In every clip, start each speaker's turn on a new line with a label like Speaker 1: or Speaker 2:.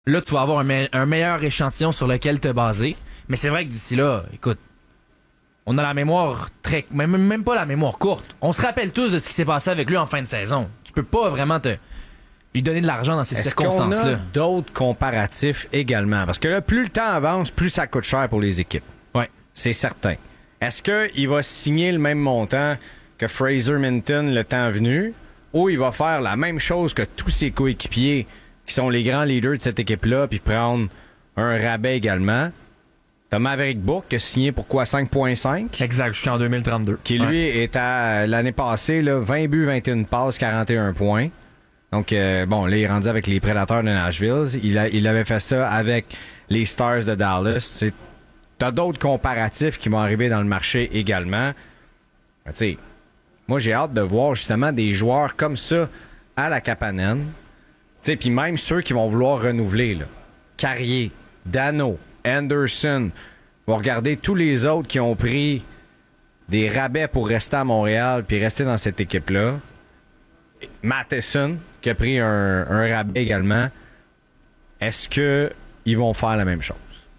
Speaker 1: là, tu vas avoir un meilleur échantillon sur lequel te baser. Mais c'est vrai que d'ici là, écoute, on a la mémoire même pas la mémoire courte. On se rappelle tous de ce qui s'est passé avec lui en fin de saison. Tu peux pas vraiment lui donner de l'argent dans ces circonstances-là.
Speaker 2: Est-ce qu'on a d'autres comparatifs également? Parce que là, plus le temps avance, plus ça coûte cher pour les équipes.
Speaker 1: Ouais.
Speaker 2: C'est certain. Est-ce qu'il va signer le même montant que Fraser Minton le temps venu, ou il va faire la même chose que tous ses coéquipiers qui sont les grands leaders de cette équipe-là, puis prendre un rabais également? T'as Maverick Book qui a signé pour quoi? 5,5?
Speaker 3: Exact, jusqu'en 2032.
Speaker 2: Qui, lui, est à l'année passée, là, 20 buts, 21 passes, 41 points. Donc, bon, là, il est rendu avec les Prédateurs de Nashville. Il avait fait ça avec les Stars de Dallas. T'as d'autres comparatifs qui vont arriver dans le marché également. Tu sais, moi, j'ai hâte de voir justement des joueurs comme ça à la Kapanen. Tu sais, puis même ceux qui vont vouloir renouveler, là. Carrier, Dano, Anderson. On va regarder tous les autres qui ont pris des rabais pour rester à Montréal puis rester dans cette équipe-là. Matheson, qui a pris un rabais également. Est-ce que ils vont faire la même chose?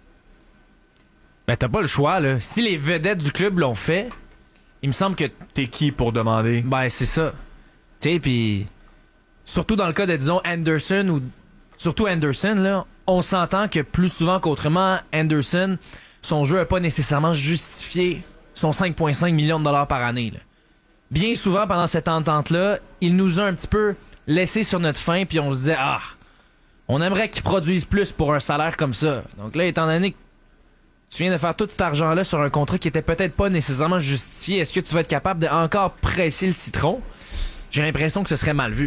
Speaker 1: Ben, t'as pas le choix, là. Si les vedettes du club l'ont fait, il me semble que...
Speaker 3: T'es qui pour demander?
Speaker 1: Ben, c'est ça. Tu sais, puis... Surtout dans le cas de, disons, Anderson ou... Surtout Anderson, là, on s'entend que plus souvent qu'autrement, Anderson, son jeu n'a pas nécessairement justifié son 5,5 millions de dollars par année, là. Bien souvent, pendant cette entente-là, il nous a un petit peu laissé sur notre faim, puis on se disait, on aimerait qu'il produise plus pour un salaire comme ça. Donc là, étant donné que tu viens de faire tout cet argent-là sur un contrat qui était peut-être pas nécessairement justifié, est-ce que tu vas être capable de encore presser le citron? J'ai l'impression que ce serait mal vu.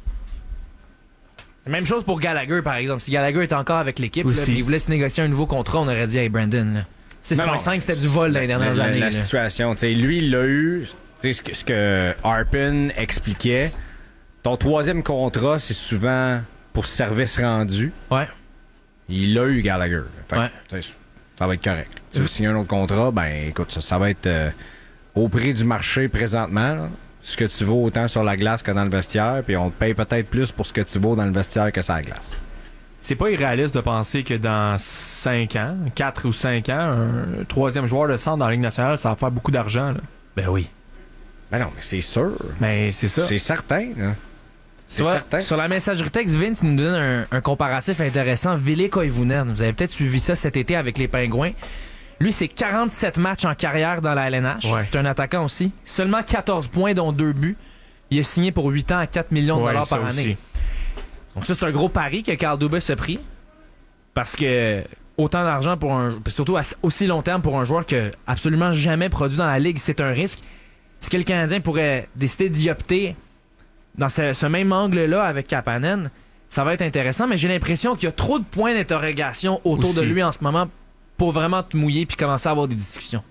Speaker 1: C'est la même chose pour Gallagher, par exemple. Si Gallagher était encore avec l'équipe, là, puis il voulait se négocier un nouveau contrat, on aurait dit, hey, Brandon, 6,5, c'était du vol dans les dernières années.
Speaker 2: La situation, tu sais, lui, il l'a eu. Tu sais, ce que Harpin expliquait, ton troisième contrat, c'est souvent pour service rendu.
Speaker 1: Ouais.
Speaker 2: Il l'a eu, Gallagher. Fait
Speaker 1: ouais.
Speaker 2: Ça va être correct. Tu veux signer un autre contrat, ben écoute, ça va être au prix du marché présentement, là. Ce que tu vaux autant sur la glace que dans le vestiaire, puis on te paye peut-être plus pour ce que tu vaux dans le vestiaire que sur la glace.
Speaker 3: C'est pas irréaliste de penser que dans 5 ans, 4 ou 5 ans, un troisième joueur de centre dans la Ligue nationale, ça va faire beaucoup d'argent, là.
Speaker 1: Ben oui.
Speaker 2: Ben non, mais c'est sûr.
Speaker 3: Mais c'est ça.
Speaker 2: C'est certain, là. C'est certain.
Speaker 1: Sur la messagerie texte, Vince nous donne un comparatif intéressant. Ville Koivunen, vous avez peut-être suivi ça cet été avec les Pingouins. Lui, c'est 47 matchs en carrière dans la LNH. Ouais. C'est un attaquant aussi. Seulement 14 points, dont 2 buts. Il est signé pour 8 ans à 4 millions de dollars par année. Donc ça, c'est un gros pari que Carl Dubas a pris. Parce que autant d'argent pour surtout à aussi long terme pour un joueur qui a absolument jamais produit dans la Ligue, c'est un risque. Est-ce que le Canadien pourrait décider d'y opter dans ce même angle-là avec Kapanen? Ça va être intéressant, mais j'ai l'impression qu'il y a trop de points d'interrogation autour de lui en ce moment pour vraiment te mouiller puis commencer à avoir des discussions.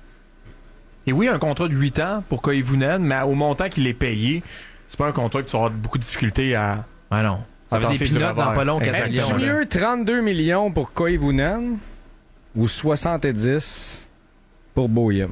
Speaker 3: Et oui, un contrat de 8 ans pour Koivunen, mais au montant qu'il est payé, c'est pas un contrat que tu vas avoir beaucoup de difficultés à...
Speaker 1: Ah non. Ça va des pinottes dans pas long.
Speaker 2: Est-ce mieux 32 millions pour Koivunen ou 70 pour Boehm?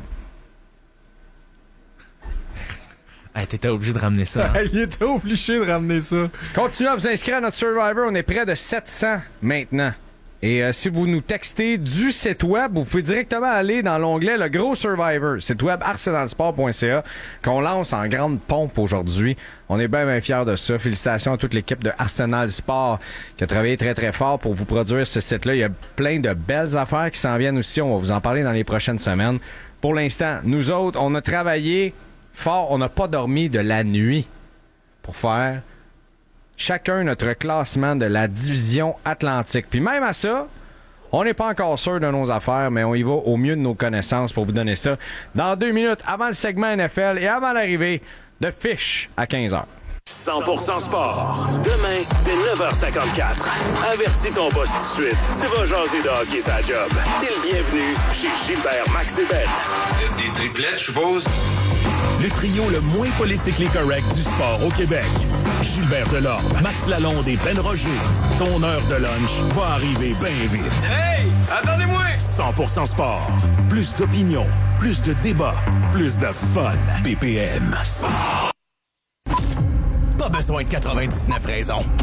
Speaker 1: Hey, t'étais obligé de ramener ça. Hein?
Speaker 3: Il était obligé de ramener ça.
Speaker 2: Continuez à vous inscrire à notre Survivor. On est près de 700 maintenant. Et si vous nous textez du site web, vous pouvez directement aller dans l'onglet Le Gros Survivor, site web arsenalsport.ca, qu'on lance en grande pompe aujourd'hui. On est bien fiers de ça. Félicitations à toute l'équipe de Arsenal Sport qui a travaillé très très fort pour vous produire ce site-là. Il y a plein de belles affaires qui s'en viennent aussi. On va vous en parler dans les prochaines semaines. Pour l'instant, nous autres, on a travaillé fort. On n'a pas dormi de la nuit pour faire chacun notre classement de la division Atlantique. Puis même à ça, on n'est pas encore sûr de nos affaires, mais on y va au mieux de nos connaissances pour vous donner ça dans 2 minutes avant le segment NFL et avant l'arrivée de Fish à 15h.
Speaker 4: 100% sport. Demain, dès 9h54. Avertis ton boss tout de suite. Tu vas jaser de hockey sa job. T'es le bienvenu chez Gilbert, Max et Ben.
Speaker 5: Vous êtes des triplettes, je suppose?
Speaker 4: Le trio le moins politically correct du sport au Québec. Gilbert Delorme, Max Lalonde et Ben Roger. Ton heure de lunch va arriver bien vite.
Speaker 5: Hey! Attendez-moi!
Speaker 4: 100% sport. Plus d'opinion, plus de débats, plus de fun. BPM. Sport. Pas besoin de 99 raisons.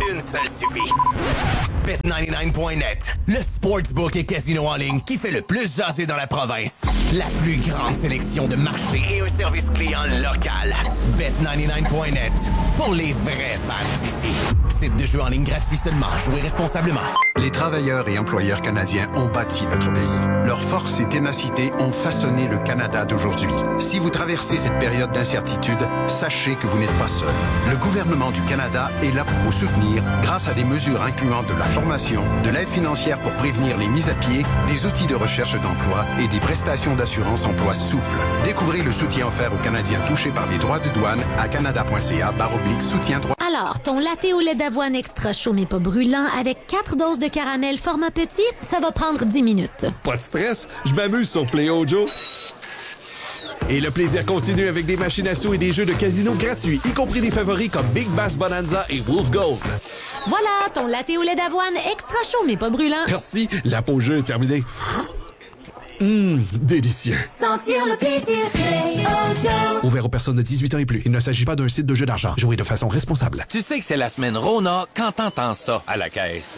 Speaker 6: Une seule suffit. Bet99.net, le sportsbook et casino en ligne qui fait le plus jaser dans la province. La plus grande sélection de marchés et un service client local. Bet99.net, pour les vrais fans d'ici. Site de jeu en ligne gratuit seulement. Jouez responsablement.
Speaker 7: Les travailleurs et employeurs canadiens ont bâti notre pays. Leur force et ténacité ont façonné le Canada d'aujourd'hui. Si vous traversez cette période d'incertitude, sachez que vous n'êtes pas seul. Le gouvernement du Canada est là pour vous soutenir grâce à des mesures incluant de la formation, de l'aide financière pour prévenir les mises à pied, des outils de recherche d'emploi et des prestations d'assurance emploi souples. Découvrez le soutien offert aux Canadiens touchés par les droits de douane à canada.ca/soutien droit.
Speaker 8: Alors, ton latte au lait d'avoine extra chaud mais pas brûlant avec 4 doses de caramel format petit, ça va prendre 10 minutes.
Speaker 9: Pas de stress, je m'amuse sur Play-O-Joe. Et le plaisir continue avec des machines à sous et des jeux de casino gratuits, y compris des favoris comme Big Bass Bonanza et Wolf Gold.
Speaker 8: Voilà, ton latte au lait d'avoine extra chaud mais pas brûlant.
Speaker 9: Merci, la pause jeu est terminée. Délicieux.
Speaker 10: Sentir le plaisir, Play-O-Joe.
Speaker 9: Ouvert aux personnes de 18 ans et plus. Il ne s'agit pas d'un site de jeu d'argent. Jouez de façon responsable.
Speaker 11: Tu sais que c'est la semaine Rona quand t'entends ça à la caisse.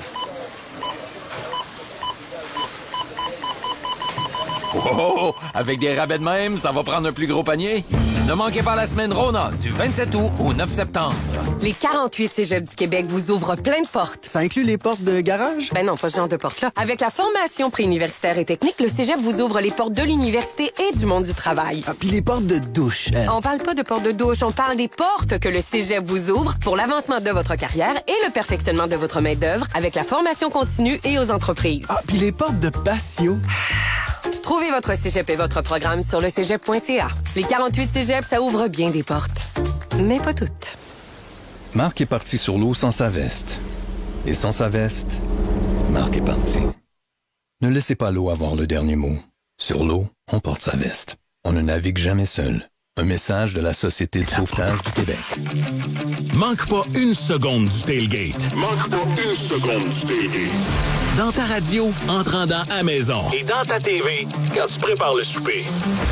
Speaker 11: Oh, avec des rabais de même, ça va prendre un plus gros panier. Ne manquez pas la semaine Rona du 27 août au 9 septembre.
Speaker 12: Les 48 cégeps du Québec vous ouvrent plein de portes.
Speaker 13: Ça inclut les portes de garage?
Speaker 12: Ben non, pas ce genre de portes-là. Avec la formation préuniversitaire et technique, le cégep vous ouvre les portes de l'université et du monde du travail.
Speaker 13: Ah, puis les portes de douche.
Speaker 12: On parle pas de portes de douche, on parle des portes que le cégep vous ouvre pour l'avancement de votre carrière et le perfectionnement de votre main-d'œuvre avec la formation continue et aux entreprises.
Speaker 13: Ah, puis les portes de patio.
Speaker 12: Trouvez votre cégep et votre programme sur le cégep.ca. Les 48 cégeps, ça ouvre bien des portes. Mais pas toutes.
Speaker 14: Marc est parti sur l'eau sans sa veste. Et sans sa veste, Marc est parti. Ne laissez pas l'eau avoir le dernier mot. Sur l'eau, on porte sa veste. On ne navigue jamais seul. Un message de la Société de sauvetage du Québec.
Speaker 15: Manque pas une seconde du tailgate. Manque pas une seconde du tailgate. Dans ta radio, en te rendant à la maison. Et dans ta TV, quand tu prépares le souper.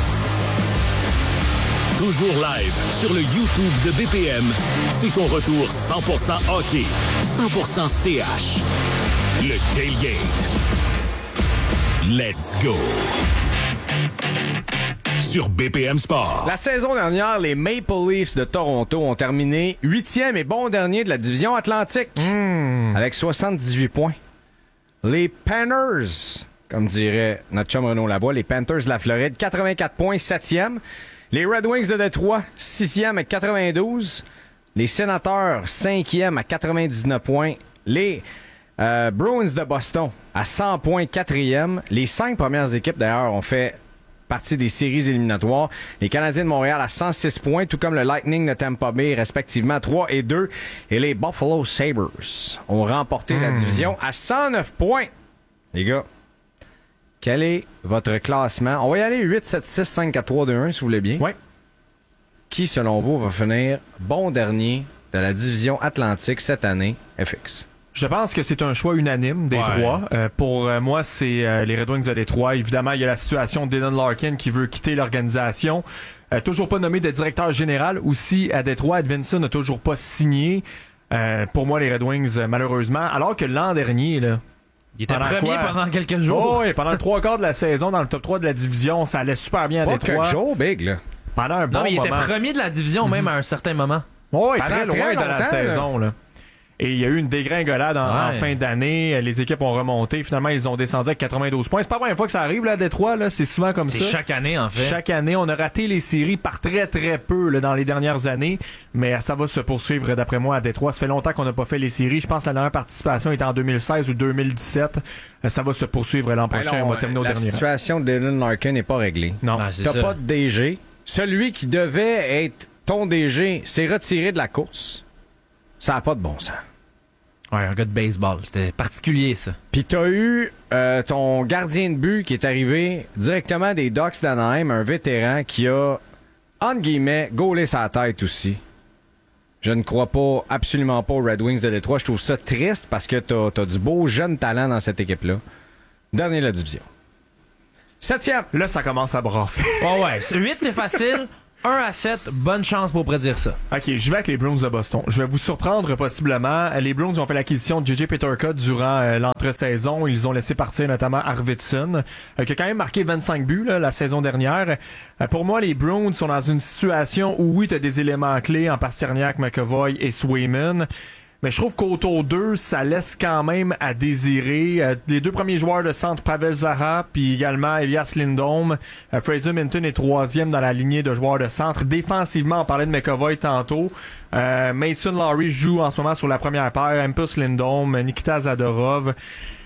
Speaker 15: Toujours live sur le YouTube de BPM. C'est ton retour 100% hockey, 100% CH. Le tailgate. Let's go. Sur BPM Sport.
Speaker 2: La saison dernière, les Maple Leafs de Toronto ont terminé 8e et bon dernier de la division Atlantique avec 78 points. Les Panthers, comme dirait notre chum Renaud Lavoie, les Panthers de la Floride, 84 points, 7e. Les Red Wings de Détroit, 6e avec 92. Les Sénateurs, 5e à 99 points. Les Bruins de Boston, à 100 points, 4e. Les 5 premières équipes, d'ailleurs, ont fait partie des séries éliminatoires. Les Canadiens de Montréal à 106 points, tout comme le Lightning de Tampa Bay, respectivement 3 et 2. Et les Buffalo Sabres ont remporté la division à 109 points. Les gars, quel est votre classement? On va y aller 8, 7, 6, 5, 4, 3, 2, 1, si vous voulez bien.
Speaker 3: Oui.
Speaker 2: Qui, selon vous, va finir bon dernier de la division Atlantique cette année, FX?
Speaker 3: Je pense que c'est un choix unanime des trois. Pour moi, c'est les Red Wings de Détroit. Évidemment, il y a la situation de Dylan Larkin qui veut quitter l'organisation. Toujours pas nommé de directeur général. Aussi, à Détroit, Edvinson n'a toujours pas signé. Pour moi, les Red Wings, malheureusement. Alors que l'an dernier, là,
Speaker 1: il était premier pendant quelques jours.
Speaker 3: Oh, oui, pendant le 3/4 de la saison, dans le top 3 de la division, ça allait super bien à Détroit.
Speaker 2: Pas quelques jours, big, là.
Speaker 3: Pendant un bon moment.
Speaker 1: Non, mais il était premier de la division même à un certain moment.
Speaker 3: Oh, oui,
Speaker 2: très
Speaker 3: loin dans la saison, là. Et il y a eu une dégringolade en fin d'année. Les équipes ont remonté. Finalement, ils ont descendu avec 92 points. C'est pas la première fois que ça arrive là, à Détroit. Là. C'est souvent comme ça.
Speaker 1: C'est chaque année, en fait.
Speaker 3: Chaque année, on a raté les séries par très, très peu là, dans les dernières années. Mais ça va se poursuivre, d'après moi, à Détroit. Ça fait longtemps qu'on n'a pas fait les séries. Je pense que la dernière participation était en 2016 ou 2017. Ça va se poursuivre l'an prochain. On va terminer au dernier.
Speaker 2: La situation de Dylan Larkin n'est pas réglée.
Speaker 3: Non.
Speaker 2: T'as pas de DG. Celui qui devait être ton DG s'est retiré de la course. Ça n'a pas de bon sens.
Speaker 1: Ouais, un gars de baseball. C'était particulier, ça.
Speaker 2: Puis t'as eu ton gardien de but qui est arrivé directement des Ducks d'Anaheim, un vétéran qui a, entre guillemets, gaulé sa tête aussi. Je ne crois pas, absolument pas aux Red Wings de Détroit. Je trouve ça triste parce que t'as du beau jeune talent dans cette équipe-là. Dernier de la division. 7e.
Speaker 3: Là, ça commence à brasser.
Speaker 1: Oh ouais, 8, c'est facile. 1-7, bonne chance pour prédire ça.
Speaker 3: OK, je vais avec les Bruins de Boston. Je vais vous surprendre possiblement. Les Bruins ont fait l'acquisition de J.J. Peterka durant l'entre-saison. Ils ont laissé partir notamment Arvidsson, qui a quand même marqué 25 buts la saison dernière. Pour moi, les Bruins sont dans une situation où oui, tu as des éléments clés en Pasternak, McAvoy et Swayman. Mais je trouve qu'autour d'eux, ça laisse quand même à désirer. Les deux premiers joueurs de centre, Pavel Zaha, puis également Elias Lindholm. Fraser Minton est troisième dans la lignée de joueurs de centre. Défensivement, on parlait de McAvoy tantôt. Mason Lowry joue en ce moment sur la première paire. Hampus Lindholm, Nikita Zadorov.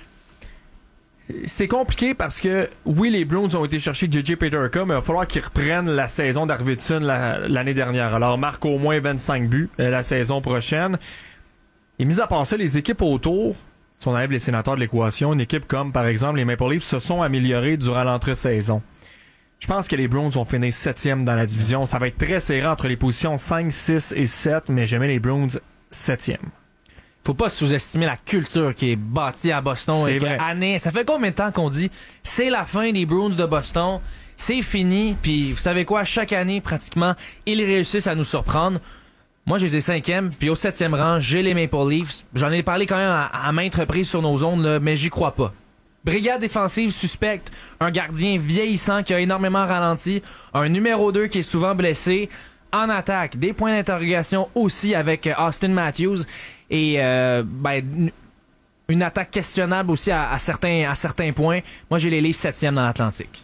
Speaker 3: C'est compliqué parce que, oui, les Bruins ont été chercher J.J. Peterka, mais il va falloir qu'ils reprennent la saison d'Arvidsson l'année dernière. Alors, marque au moins 25 buts la saison prochaine. Et mis à part ça, les équipes autour, si on enlève les Sénateurs de l'équation, une équipe comme, par exemple, les Maple Leafs se sont améliorées durant l'entre-saison. Je pense que les Bruins vont finir 7e dans la division. Ça va être très serré entre les positions 5, 6 et 7, mais j'aimais les Bruins 7e.
Speaker 1: Faut pas sous-estimer la culture qui est bâtie à Boston.
Speaker 3: C'est vrai.
Speaker 1: Ça fait combien de temps qu'on dit c'est la fin des Bruins de Boston, c'est fini, puis vous savez quoi, chaque année, pratiquement, ils réussissent à nous surprendre. Moi, je les ai 5e, puis au 7e rang, j'ai les Maple Leafs. J'en ai parlé quand même à maintes reprises sur nos ondes, là, mais j'y crois pas. Brigade défensive suspecte, un gardien vieillissant qui a énormément ralenti, un numéro 2 qui est souvent blessé. En attaque, des points d'interrogation aussi avec Austin Matthews et une attaque questionnable aussi à certains points. Moi, j'ai les Leafs 7e dans l'Atlantique.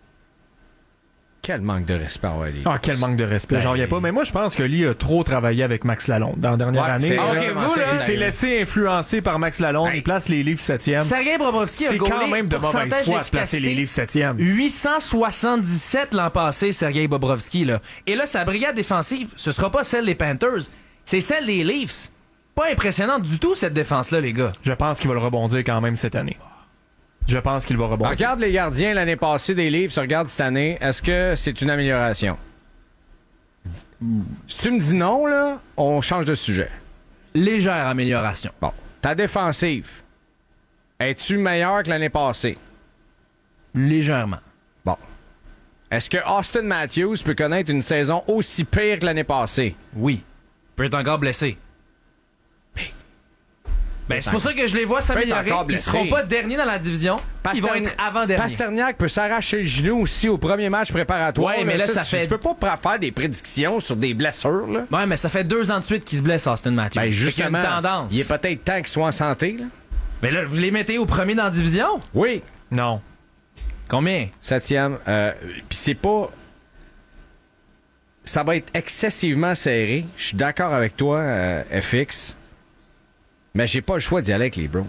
Speaker 2: Quel manque de respect, Lee.
Speaker 3: Ah, quel manque de respect. J'en reviens pas. Mais moi, je pense que Lee a trop travaillé avec Max Lalonde dans la dernière année. Il s'est laissé influencer par Max Lalonde. Il place les Leafs 7e.
Speaker 1: Sergei Bobrovsky a
Speaker 3: quand même de mauvaise foi de placer les Leafs 7e.
Speaker 1: 877 l'an passé, Sergei Bobrovsky, là. Et là, sa brigade défensive, ce sera pas celle des Panthers, c'est celle des Leafs. Pas impressionnante du tout, cette défense-là, les gars.
Speaker 3: Je pense qu'il va le rebondir quand même cette année. Je pense qu'il va rebondir.
Speaker 2: Regarde les gardiens l'année passée des Leafs, regarde cette année. Est-ce que c'est une amélioration? Si tu me dis non, là, on change de sujet.
Speaker 1: Légère amélioration.
Speaker 2: Bon. Ta défensive, es-tu meilleure que l'année passée?
Speaker 1: Légèrement.
Speaker 2: Bon. Est-ce que Austin Matthews peut connaître une saison aussi pire que l'année passée?
Speaker 1: Oui. Peut être encore blessé. C'est pour ça que je les vois s'améliorer. Ils seront pas derniers dans la division. Ils vont être avant-derniers.
Speaker 2: Pasternak peut s'arracher le genou aussi au premier match préparatoire.
Speaker 1: Ouais, mais là, ça fait...
Speaker 2: Tu peux pas faire des prédictions sur des blessures, là.
Speaker 1: Ouais, mais ça fait 2 ans de suite qu'il se blesse, Austin Matthews.
Speaker 2: Ben, justement,
Speaker 1: il y a une tendance.
Speaker 2: Il est peut-être temps qu'il soit en santé, là.
Speaker 1: Mais là, vous les mettez au premier dans la division?
Speaker 2: Oui.
Speaker 3: Non.
Speaker 1: Combien?
Speaker 2: 7e. Puis c'est pas... Ça va être excessivement serré. Je suis d'accord avec toi, FX. Mais j'ai pas le choix d'y aller avec les Bruins.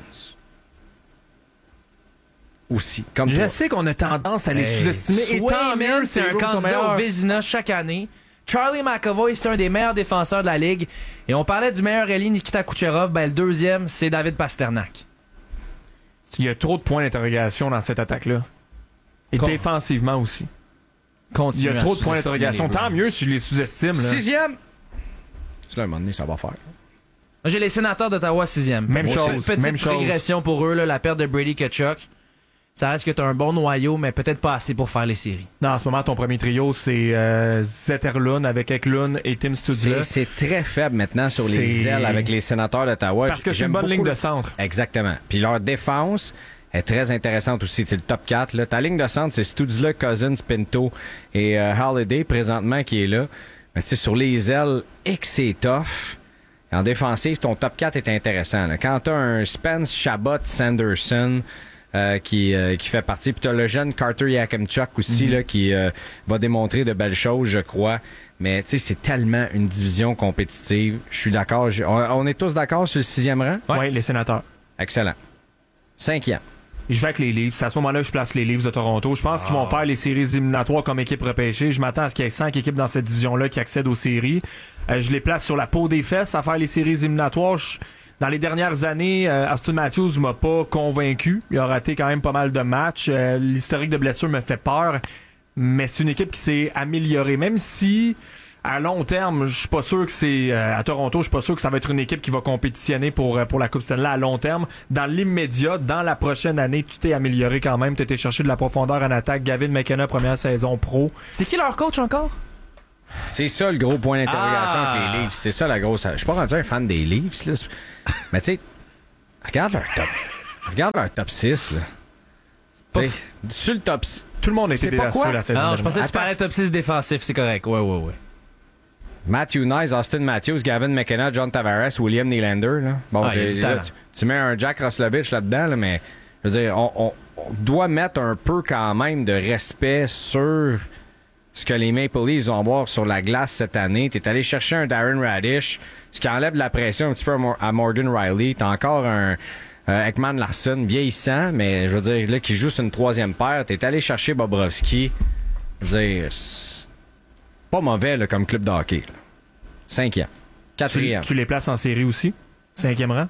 Speaker 2: Aussi. Comme
Speaker 3: je
Speaker 2: toi.
Speaker 3: sais qu'on a tendance à les sous-estimer. Et tant mieux,
Speaker 1: c'est un candidat au Vézina chaque année. Charlie McAvoy, c'est un des meilleurs défenseurs de la Ligue. Et on parlait du meilleur ailier, Nikita Kucherov. Le deuxième, c'est David Pasternak.
Speaker 3: Il y a trop de points d'interrogation dans cette attaque-là. Et défensivement aussi. Il y a trop de points d'interrogation. Tant mieux si je les sous-estime.
Speaker 2: 6e! Là, à un moment donné, ça va faire.
Speaker 1: J'ai les Sénateurs d'Ottawa 6e.
Speaker 3: Même chose.
Speaker 1: Petite régression pour eux, là, la perte de Brady Tkachuk. Ça reste que t'as un bon noyau, mais peut-être pas assez pour faire les séries.
Speaker 3: Non, en ce moment, ton premier trio, c'est Zetterlund avec Eklund et Tim Stützle.
Speaker 2: C'est très faible maintenant sur les ailes avec les Sénateurs d'Ottawa.
Speaker 3: Parce que c'est une bonne ligne de centre.
Speaker 2: Exactement. Puis leur défense est très intéressante aussi. C'est le top 4. Là. Ta ligne de centre, c'est Stützle, Cousins, Pinto et Holiday présentement qui est là. Mais tu sais, sur les ailes, c'est tough. En défensive, ton top 4 est intéressant. Là. Quand t'as un Spence, Chabot, Sanderson qui fait partie, puis t'as le jeune Carter Yakemchuk aussi là, qui va démontrer de belles choses, je crois. Mais tu sais, c'est tellement une division compétitive. Je suis d'accord. On est tous d'accord sur le 6e rang?
Speaker 3: Oui, les Sénateurs.
Speaker 2: Excellent. 5e.
Speaker 3: Je vais avec les Leafs. À ce moment-là, je place les Leafs de Toronto. Je pense qu'ils vont faire les séries éliminatoires comme équipe repêchée. Je m'attends à ce qu'il y ait 5 équipes dans cette division-là qui accèdent aux séries. Je les place sur la peau des fesses à faire les séries éliminatoires. Dans les dernières années, Austin Matthews m'a pas convaincu. Il a raté quand même pas mal de matchs. L'historique de blessure me fait peur. Mais c'est une équipe qui s'est améliorée. Même si... à long terme, je suis pas sûr que c'est à Toronto, je suis pas sûr que ça va être une équipe qui va compétitionner pour la Coupe Stanley à long terme. Dans l'immédiat, dans la prochaine année, tu t'es amélioré quand même, tu été chercher de la profondeur en attaque. Gavin McKenna, première saison pro.
Speaker 1: C'est qui leur coach encore?
Speaker 2: C'est ça le gros point d'interrogation avec les Leafs. C'est ça la grosse... Je suis pas rendu un fan des Leafs, là. Mais tu sais, regarde leur top 6, là. Sur le top 6...
Speaker 3: Tout le monde était déçu la saison dernière.
Speaker 1: Je pensais que tu parlais top 6 défensif, c'est correct. Ouais.
Speaker 2: Matthew Knies, Austin Matthews, Gavin McKenna, John Tavares, William Nylander. Là. Bon, tu mets un Jack Roslovich là-dedans, là, mais je veux dire, on doit mettre un peu quand même de respect sur ce que les Maple Leafs vont avoir sur la glace cette année. T'es allé chercher un Darren Radish, ce qui enlève de la pression un petit peu à Morgan Riley. T'as encore un Ekman Larsson vieillissant, mais je veux dire, là, qui joue sur une troisième paire. T'es allé chercher Bobrovski. Je veux dire... Pas mauvais là, comme club de hockey. Là. 5e. 4e.
Speaker 3: Tu les places en série aussi? 5e rang?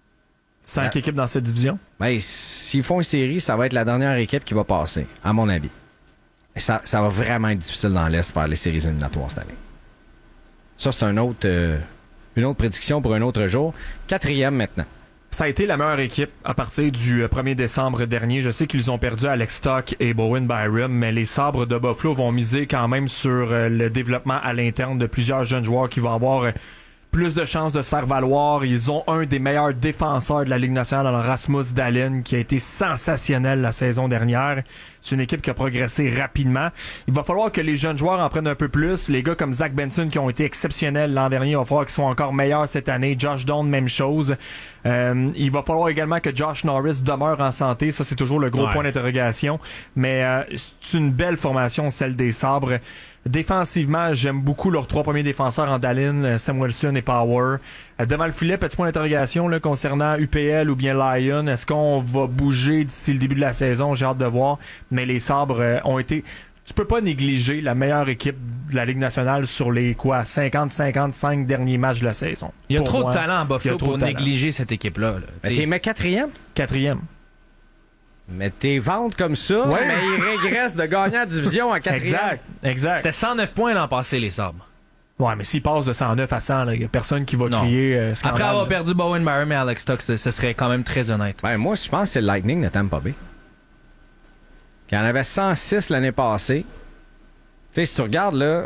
Speaker 3: 5 équipes dans cette division?
Speaker 2: Ben, s'ils font une série, ça va être la dernière équipe qui va passer, à mon avis. Et ça va vraiment être difficile dans l'Est de faire les séries éliminatoires cette année. Ça, c'est une autre prédiction pour un autre jour. 4e maintenant.
Speaker 3: Ça a été la meilleure équipe à partir du 1er décembre dernier. Je sais qu'ils ont perdu Alex Stock et Bowen Byram, mais les Sabres de Buffalo vont miser quand même sur le développement à l'interne de plusieurs jeunes joueurs qui vont avoir plus de chances de se faire valoir. Ils ont un des meilleurs défenseurs de la Ligue nationale, Rasmus Dahlin, qui a été sensationnel la saison dernière. C'est une équipe qui a progressé rapidement. Il va falloir que les jeunes joueurs en prennent un peu plus. Les gars comme Zach Benson qui ont été exceptionnels l'an dernier, il va falloir qu'ils soient encore meilleurs cette année. Josh Doan, même chose. Il va falloir également que Josh Norris demeure en santé. Ça, c'est toujours le gros point d'interrogation. Mais c'est une belle formation, celle des Sabres. Défensivement, j'aime beaucoup leurs 3 premiers défenseurs en Dahlin, Samuelsson et Power. Devant le filet, petit point d'interrogation là, concernant UPL ou bien Lyon. Est-ce qu'on va bouger d'ici le début de la saison? J'ai hâte de voir. Mais les Sabres ont été... Tu peux pas négliger la meilleure équipe de la Ligue nationale sur les 50-55 derniers matchs de la saison.
Speaker 1: Il y a trop de talent à Buffalo pour négliger cette équipe-là.
Speaker 2: Mais t'es 4e?
Speaker 3: 4e.
Speaker 2: Mais t'es ventes comme ça, mais ils régressent de gagner la division à 4e.
Speaker 3: Exact.
Speaker 1: C'était 109 points l'an passé, les Sabres.
Speaker 3: Ouais, mais s'ils passent de 109 à 100, il n'y a personne qui va crier scandale.
Speaker 1: Après avoir perdu Bowen Byram et Alex Stock, ce serait quand même très honnête.
Speaker 2: Ben, moi, je pense que c'est le Lightning de Tampa Bay. Il y en avait 106 l'année passée. Tu sais, si tu regardes, là,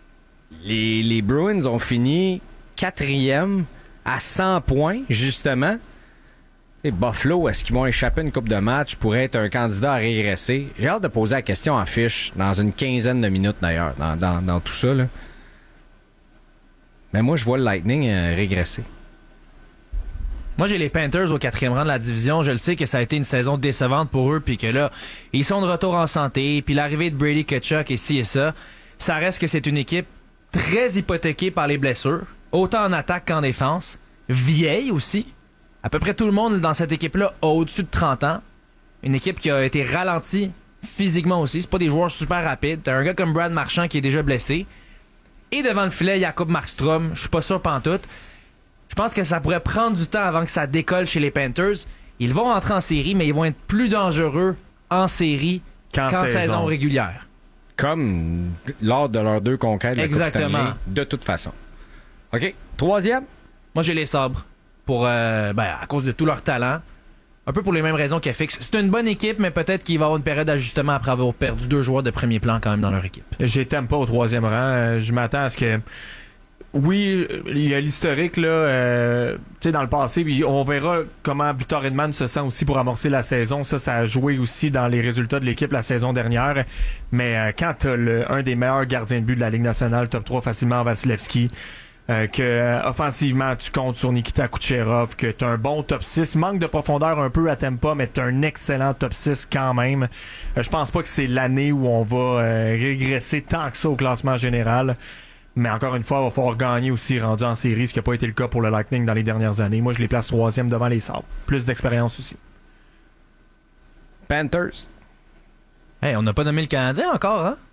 Speaker 2: les Bruins ont fini 4e à 100 points, justement. Et Buffalo, est-ce qu'ils vont échapper une coupe de match pour être un candidat à régresser? J'ai hâte de poser la question en fiche dans une quinzaine de minutes, d'ailleurs, dans tout ça, là. Mais moi, je vois le Lightning régresser.
Speaker 1: Moi, j'ai les Panthers au 4e rang de la division. Je le sais que ça a été une saison décevante pour eux, puis que là, ils sont de retour en santé, puis l'arrivée de Brady Tkachuk et ci et ça. Ça reste que c'est une équipe très hypothéquée par les blessures, autant en attaque qu'en défense. Vieille aussi. À peu près tout le monde dans cette équipe-là a au-dessus de 30 ans. Une équipe qui a été ralentie physiquement aussi. C'est pas des joueurs super rapides. T'as un gars comme Brad Marchand qui est déjà blessé. Et devant le filet, Jacob Markstrom. Je suis pas sûr pantoute. Je pense que ça pourrait prendre du temps avant que ça décolle chez les Panthers. Ils vont rentrer en série, mais ils vont être plus dangereux en série qu'en saison régulière.
Speaker 2: Comme lors de leurs 2 conquêtes de la Coupe Stanley, de toute façon. OK. 3e?
Speaker 1: Moi, j'ai les Sabres. À cause de tout leur talent. Un peu pour les mêmes raisons qu'FX. C'est une bonne équipe, mais peut-être qu'il va y avoir une période d'ajustement après avoir perdu 2 joueurs de premier plan quand même dans leur équipe.
Speaker 3: J'étais pas au 3e rang. Je m'attends à ce que... Oui, il y a l'historique là, tu sais, dans le passé, puis on verra comment Victor Hedman se sent aussi pour amorcer la saison. Ça a joué aussi dans les résultats de l'équipe la saison dernière. Mais quand t'as un des meilleurs gardiens de but de la Ligue nationale, top 3 facilement Vasilevski, que offensivement tu comptes sur Nikita Kucherov, que t'as un bon top 6, manque de profondeur un peu à Tampa, mais t'as un excellent top 6 quand même. Je pense pas que c'est l'année où on va régresser tant que ça au classement général. Mais encore une fois, il va falloir gagner aussi rendu en série, ce qui n'a pas été le cas pour le Lightning dans les dernières années. Moi, je les place 3e devant les Sabres. Plus d'expérience aussi.
Speaker 2: Panthers.
Speaker 1: Hey, on n'a pas nommé le Canadien encore, hein?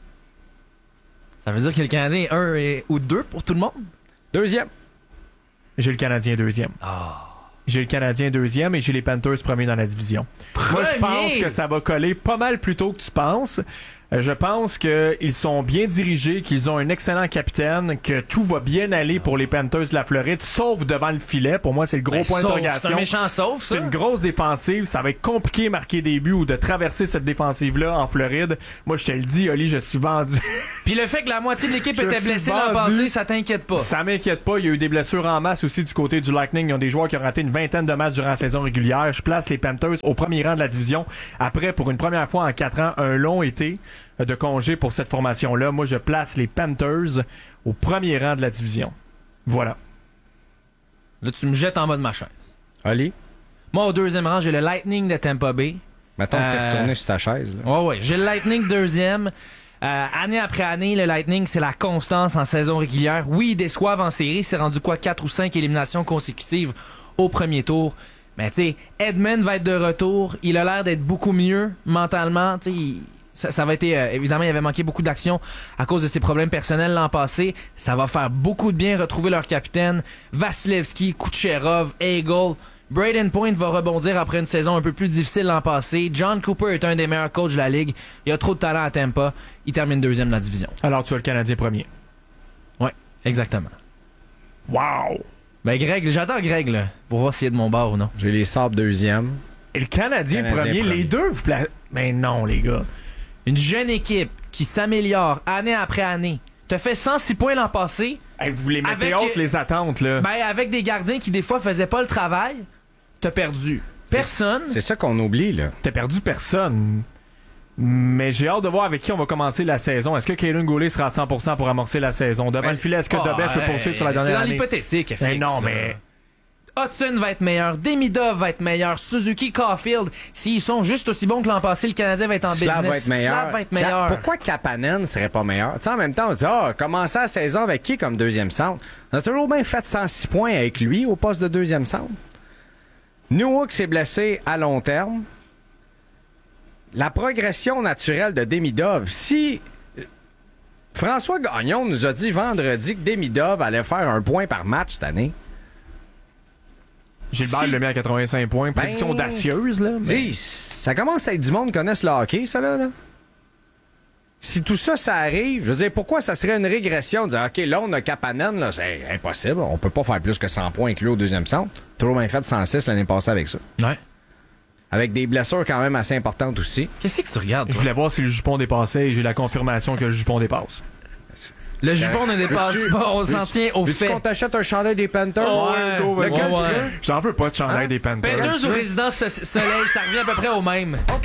Speaker 1: Ça veut dire que le Canadien est 1 ou 2 pour tout le monde?
Speaker 2: 2e.
Speaker 3: J'ai le Canadien 2e. J'ai le Canadien 2e et j'ai les Panthers premiers dans la division. Moi, je pense que ça va coller pas mal plus tôt que tu penses. Je pense qu'ils sont bien dirigés, qu'ils ont un excellent capitaine, que tout va bien aller pour les Panthers de la Floride, sauf devant le filet. Pour moi, c'est le gros point d'interrogation.
Speaker 1: C'est un méchant sauf, ça.
Speaker 3: C'est une grosse défensive. Ça va être compliqué de marquer des buts ou de traverser cette défensive-là en Floride. Moi, je te le dis, Oli, je suis vendu.
Speaker 1: Puis le fait que la moitié de l'équipe était blessée l'an passé, ça t'inquiète pas?
Speaker 3: Ça m'inquiète pas. Il y a eu des blessures en masse aussi du côté du Lightning. Ils ont des joueurs qui ont raté une vingtaine de matchs durant la saison régulière. Je place les Panthers au premier rang de la division. Après, pour une première fois en 4 ans, un long été de congé pour cette formation-là. Moi, je place les Panthers au premier rang de la division. Voilà.
Speaker 1: Là, tu me jettes en bas de ma chaise.
Speaker 2: Oli?
Speaker 1: Moi, au deuxième rang, j'ai le Lightning de Tampa Bay.
Speaker 2: Mettons que t'es retourné sur ta chaise. Là.
Speaker 1: Ouais. J'ai le Lightning deuxième. Année après année, le Lightning, c'est la constance en saison régulière. Oui, ils déçoivent en série. C'est rendu 4 ou 5 éliminations consécutives au premier tour. Mais tu sais, Edmund va être de retour. Il a l'air d'être beaucoup mieux mentalement. Tu sais, ça va être... évidemment, il avait manqué beaucoup d'action à cause de ses problèmes personnels l'an passé. Ça va faire beaucoup de bien retrouver leur capitaine. Vasilevski, Kucherov, Hagel. Braden Point va rebondir après une saison un peu plus difficile l'an passé. John Cooper est un des meilleurs coachs de la Ligue. Il a trop de talent à Tampa. Il termine deuxième de la division.
Speaker 3: Alors, tu as le Canadien premier.
Speaker 1: Ouais, exactement.
Speaker 3: Wow!
Speaker 1: Ben Greg, j'attends Greg là, pour voir s'il est de mon bord ou non.
Speaker 2: J'ai les Sabres deuxième.
Speaker 3: Et le Canadien premier. Les deux, vous placez... Mais non, les gars.
Speaker 1: Une jeune équipe qui s'améliore année après année. T'as fait 106 points l'an passé.
Speaker 3: Hey, vous les mettez hautes, les attentes, là.
Speaker 1: Ben, avec des gardiens qui, des fois, faisaient pas le travail, t'as perdu personne.
Speaker 2: C'est ça qu'on oublie, là.
Speaker 3: T'as perdu personne. Mais j'ai hâte de voir avec qui on va commencer la saison. Est-ce que Kaelin Goulet sera à 100% pour amorcer la saison? Devant le filet, est-ce que Dobech peut poursuivre sur la dernière année?
Speaker 1: C'est dans l'hypothétique,
Speaker 3: mais non, mais...
Speaker 1: Hudson va être meilleur, Demidov va être meilleur, Suzuki, Caulfield, s'ils sont juste aussi bons que l'an passé, le Canadien va être en
Speaker 2: Slav
Speaker 1: business.
Speaker 2: Slav va être meilleur. Pourquoi Kapanen serait pas meilleur? Tu sais, en même temps, on dit, commencer la saison avec qui comme deuxième centre? On a toujours bien fait 106 points avec lui au poste de deuxième centre. Newhook s'est blessé à long terme. La progression naturelle de Demidov, si François Gagnon nous a dit vendredi que Demidov allait faire 1 point par match cette année,
Speaker 3: Gilbert le met à 85 points. Prédiction audacieuse, là.
Speaker 2: Mais... Ça commence à être du monde qui connaisse le hockey, ça, là. Si tout ça, ça arrive, je veux dire, pourquoi ça serait une régression de dire, OK, là, on a Kapanen, là, c'est impossible. On peut pas faire plus que 100 points avec lui au deuxième centre. Toujours bien fait 106 l'année passée avec ça.
Speaker 1: Ouais.
Speaker 2: Avec des blessures quand même assez importantes aussi.
Speaker 1: Qu'est-ce que tu regardes, toi?
Speaker 3: Je voulais voir si le jupon dépassait et j'ai la confirmation que le jupon dépasse.
Speaker 1: Le jupon ne dépasse pas, on s'en tient au fait.
Speaker 2: Veux-tu qu'on t'achète un chandail des Panthers?
Speaker 3: Lequel tu veux? J'en veux pas de chandail des Panthers.
Speaker 1: Panthers ou Résidence Soleil, ça revient à peu près au même.
Speaker 2: OK!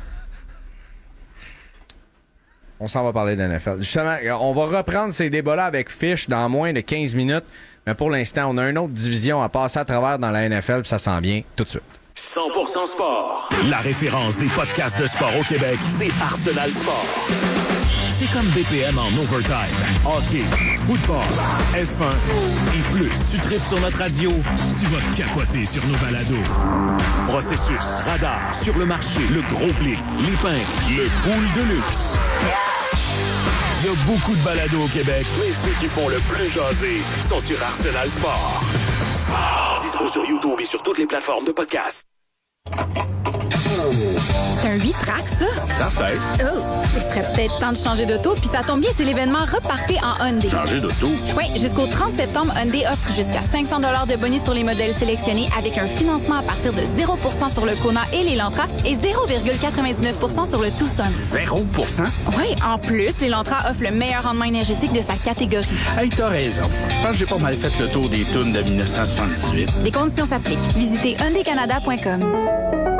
Speaker 2: On s'en va parler de NFL. Justement, on va reprendre ces débats-là avec Fish dans moins de 15 minutes. Mais pour l'instant, on a une autre division à passer à travers dans la NFL, puis ça s'en vient tout de suite.
Speaker 4: 100% sport.
Speaker 15: La référence des podcasts de sport au Québec,
Speaker 4: C'est Arsenal Sport.
Speaker 15: c'est comme BPM en overtime. Hockey, football, F1 et plus. Tu tripes sur notre radio, tu vas capoter sur nos balados. Processus, radar, sur le marché, le gros blitz, les pintes, le pool de luxe. Il y a beaucoup de balados au Québec.
Speaker 4: Mais ceux qui font le plus jaser sont sur Arsenal Sport. Dispo sur YouTube et sur toutes les plateformes de podcast.
Speaker 16: C'est un 8-track, ça?
Speaker 9: Certain.
Speaker 16: Oh, il serait peut-être temps de changer d'auto, puis ça tombe bien, c'est l'événement Repartez en Hyundai.
Speaker 9: Changer d'auto?
Speaker 16: Oui, jusqu'au 30 septembre, Hyundai offre jusqu'à 500 $ de bonus sur les modèles sélectionnés avec un financement à partir de 0% sur le Kona et l'Elantra et 0,99% sur le Tucson.
Speaker 9: 0%?
Speaker 16: Oui, en plus, l'Elantra offre le meilleur rendement énergétique de sa catégorie.
Speaker 9: Hey, t'as raison. Je pense que j'ai pas mal fait le tour des tunes de 1978.
Speaker 16: Les conditions s'appliquent. Visitez hyundaicanada.com.